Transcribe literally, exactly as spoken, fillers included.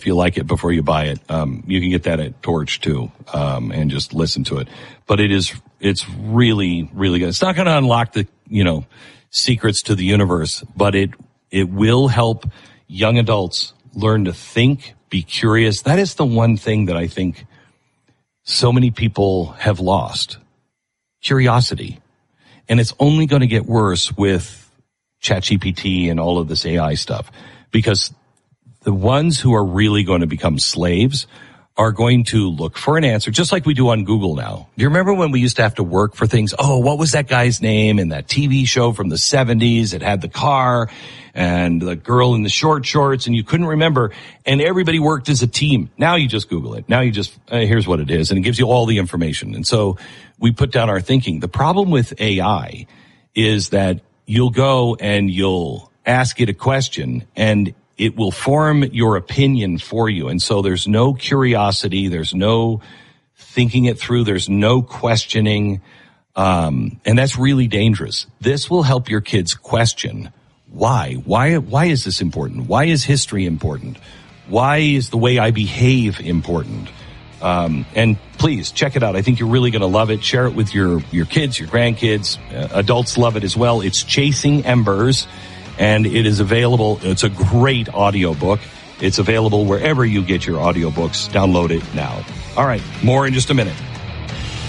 if you like it before you buy it. Um, you can get that at Torch too, um, and just listen to it. But it is, it's really, really good. It's not going to unlock the, you know, secrets to the universe, but it, it will help young adults learn to think, be curious. That is the one thing that I think so many people have lost. Curiosity. And it's only going to get worse with ChatGPT and all of this A I stuff, because the ones who are really going to become slaves are going to look for an answer, just like we do on Google now. Do you remember when we used to have to work for things? Oh, what was that guy's name in that T V show from the seventies? It had the car and the girl in the short shorts, and you couldn't remember, and everybody worked as a team. Now you just Google it. Now you just, uh, here's what it is, and it gives you all the information. And so we put down our thinking. The problem with A I is that you'll go and you'll ask it a question, and it will form your opinion for you. And so there's no curiosity. There's no thinking it through. There's no questioning. Um, and that's really dangerous. This will help your kids question why. Why, why is this important? Why is history important? Why is the way I behave important? Um, and please check it out. I think you're really going to love it. Share it with your, your kids, your grandkids. Uh, adults love it as well. It's Chasing Embers, and it is available. It's a great audiobook. It's available wherever you get your audiobooks. Download it now. All right. More in just a minute.